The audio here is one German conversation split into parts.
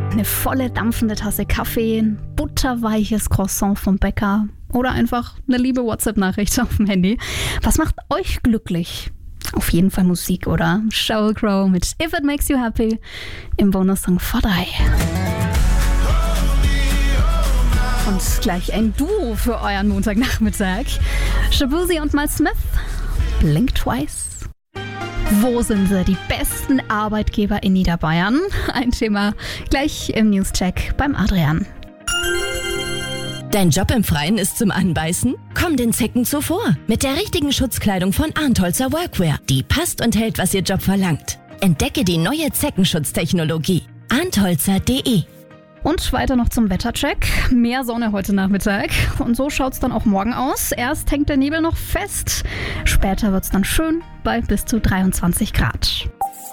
Eine volle dampfende Tasse Kaffee, ein butterweiches Croissant vom Bäcker oder einfach eine liebe WhatsApp-Nachricht auf dem Handy. Was macht euch glücklich? Auf jeden Fall Musik, oder? Sheryl Crow mit If It Makes You Happy im Bonussong For Die. Und gleich ein Duo für euren Montagnachmittag. Shabuzi und Miles Smith, Blink Twice. Wo sind sie, die besten Arbeitgeber in Niederbayern? Ein Thema gleich im Newscheck beim Adrian. Dein Job im Freien ist zum Anbeißen? Komm den Zecken zuvor. Mit der richtigen Schutzkleidung von Arntholzer Workwear. Die passt und hält, was ihr Job verlangt. Entdecke die neue Zeckenschutztechnologie. Arntholzer.de. Und weiter noch zum Wettercheck. Mehr Sonne heute Nachmittag. Und so schaut's dann auch morgen aus. Erst hängt der Nebel noch fest. Später wird's dann schön bei bis zu 23 Grad.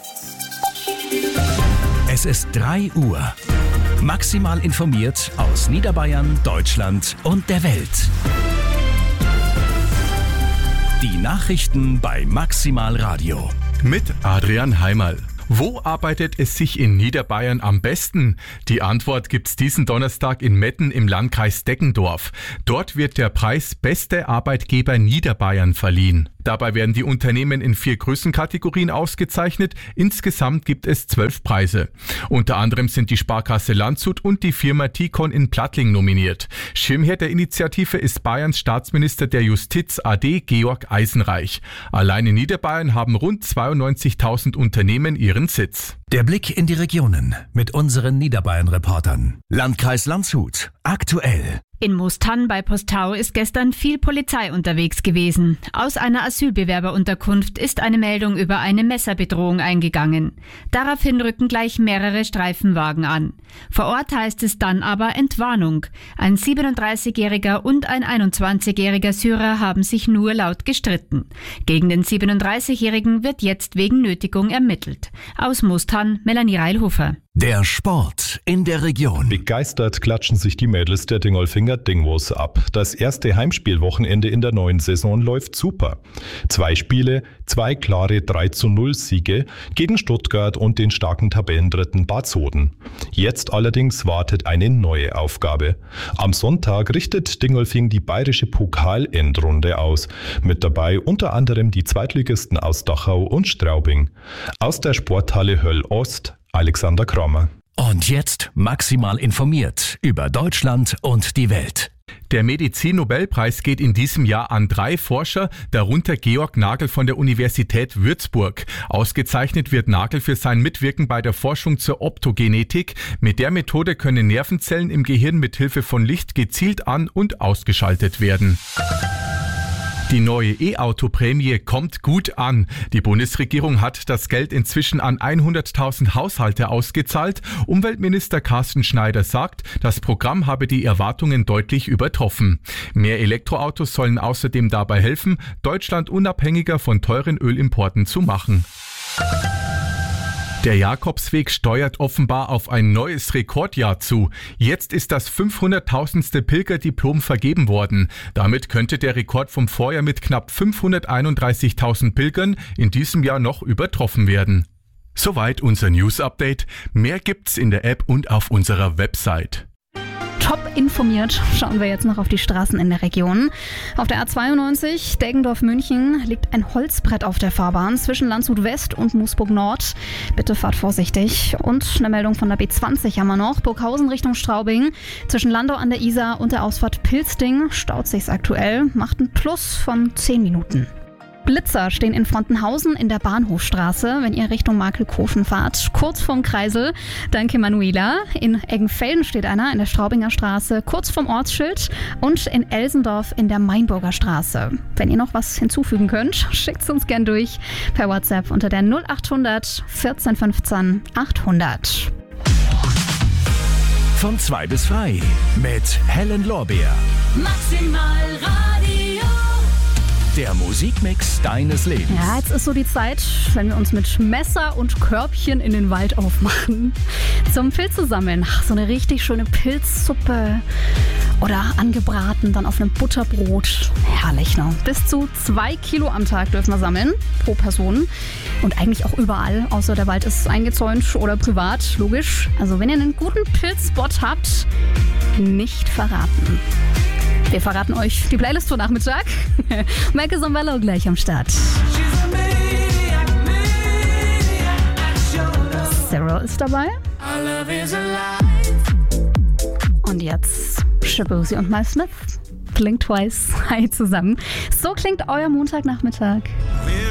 Es ist 3 Uhr. Maximal informiert aus Niederbayern, Deutschland und der Welt. Die Nachrichten bei Maximal Radio. Mit Adrian Heimerl. Wo arbeitet es sich in Niederbayern am besten? Die Antwort gibt's diesen Donnerstag in Metten im Landkreis Deggendorf. Dort wird der Preis Beste Arbeitgeber Niederbayern verliehen. Dabei werden die Unternehmen in 4 Größenkategorien ausgezeichnet. Insgesamt gibt es 12 Preise. Unter anderem sind die Sparkasse Landshut und die Firma Ticon in Plattling nominiert. Schirmherr der Initiative ist Bayerns Staatsminister der Justiz AD Georg Eisenreich. Allein in Niederbayern haben rund 92.000 Unternehmen ihren Sitz. Der Blick in die Regionen mit unseren Niederbayern-Reportern. Landkreis Landshut. Aktuell. In Moostann bei Postau ist gestern viel Polizei unterwegs gewesen. Aus einer Asylbewerberunterkunft ist eine Meldung über eine Messerbedrohung eingegangen. Daraufhin rücken gleich mehrere Streifenwagen an. Vor Ort heißt es dann aber Entwarnung. Ein 37-jähriger und ein 21-jähriger Syrer haben sich nur laut gestritten. Gegen den 37-jährigen wird jetzt wegen Nötigung ermittelt. Aus Moostann, Melanie Reilhofer. Der Sport in der Region. Begeistert klatschen sich die Mädels der Dingolfinger Dingwos ab. Das erste Heimspielwochenende in der neuen Saison läuft super. 2 Spiele, 2 klare 3:0 Siege gegen Stuttgart und den starken Tabellendritten Bad Soden. Jetzt allerdings wartet eine neue Aufgabe. Am Sonntag richtet Dingolfing die bayerische Pokalendrunde aus. Mit dabei unter anderem die Zweitligisten aus Dachau und Straubing. Aus der Sporthalle Höll Ost, Alexander Kramer. Und jetzt maximal informiert über Deutschland und die Welt. Der Medizin-Nobelpreis geht in diesem Jahr an 3 Forscher, darunter Georg Nagel von der Universität Würzburg. Ausgezeichnet wird Nagel für sein Mitwirken bei der Forschung zur Optogenetik. Mit der Methode können Nervenzellen im Gehirn mit Hilfe von Licht gezielt an- und ausgeschaltet werden. Die neue E-Auto-Prämie kommt gut an. Die Bundesregierung hat das Geld inzwischen an 100.000 Haushalte ausgezahlt. Umweltminister Carsten Schneider sagt, das Programm habe die Erwartungen deutlich übertroffen. Mehr Elektroautos sollen außerdem dabei helfen, Deutschland unabhängiger von teuren Ölimporten zu machen. Der Jakobsweg steuert offenbar auf ein neues Rekordjahr zu. Jetzt ist das 500.000. Pilgerdiplom vergeben worden. Damit könnte der Rekord vom Vorjahr mit knapp 531.000 Pilgern in diesem Jahr noch übertroffen werden. Soweit unser News-Update. Mehr gibt's in der App und auf unserer Website. Top informiert schauen wir jetzt noch auf die Straßen in der Region. Auf der A92 Deggendorf-München liegt ein Holzbrett auf der Fahrbahn zwischen Landshut West und Moosburg Nord. Bitte fahrt vorsichtig. Und eine Meldung von der B20 haben wir noch. Burghausen Richtung Straubing. Zwischen Landau an der Isar und der Ausfahrt Pilzding staut sich's aktuell. Macht ein Plus von 10 Minuten. Blitzer stehen in Frontenhausen in der Bahnhofstraße, wenn ihr Richtung Markelkofen fahrt, kurz vorm Kreisel. Danke, Manuela. In Eggenfelden steht einer in der Straubinger Straße, kurz vorm Ortsschild. Und in Elsendorf in der Mainburger Straße. Wenn ihr noch was hinzufügen könnt, schickt's uns gern durch per WhatsApp unter der 0800 14 15 800. Von 2 bis 3 mit Helen Lorbeer. Maximal Radio. Der Musikmix deines Lebens. Ja, jetzt ist so die Zeit, wenn wir uns mit Messer und Körbchen in den Wald aufmachen. Zum Pilze sammeln. Ach, so eine richtig schöne Pilzsuppe. oder angebraten, dann auf einem Butterbrot. Herrlich, ne? Bis zu 2 Kilo am Tag dürfen wir sammeln, pro Person. Und eigentlich auch überall, außer der Wald ist eingezäunt oder privat, logisch. Also wenn ihr einen guten Pilzspot habt, nicht verraten. Wir verraten euch die Playlist für Nachmittag. Michael Zambello gleich am Start. Sarah ist dabei. Und jetzt Shaboozey und Miles Smith. Blink Twice. Hi zusammen. So klingt euer Montagnachmittag.